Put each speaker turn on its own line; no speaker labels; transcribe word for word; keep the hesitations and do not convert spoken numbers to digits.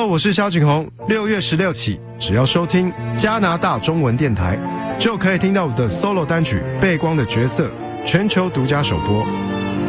Hello， 我是萧景宏。六月十六起，只要收听加拿大中文电台，就可以听到我的 solo 单曲《背光的角色》全球独家首播。